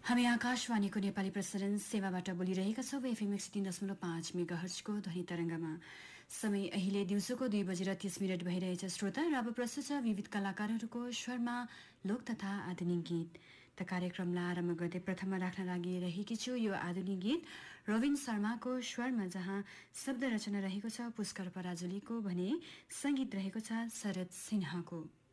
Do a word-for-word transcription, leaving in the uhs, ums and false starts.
हामी आकाशवाणीको नेपाली प्रसारण सेवाबाट बोलिरहेका छौँ एफएम एक सय तीन दशमलव पाँच मेगाहर्जको ध्वनि तरंगमा। समय अहिले दिउँसोको दुई बजेर तीस मिनट भइरहेछ श्रोता, र अब प्रस्तुत छ विविध कलाकारहरूको स्वरमा लोक तथा आधुनिक गीत। त कार्यक्रमलाई आरम्भ गर्दै प्रथममा राख्न लागिरहेकी छु यो आधुनिक गीत रविन शर्माको स्वरमा, जहाँ शब्द रचना रहेको छ पुष्कर पराजुलीको भने संगीत रहेको छ शरद सिन्हाको।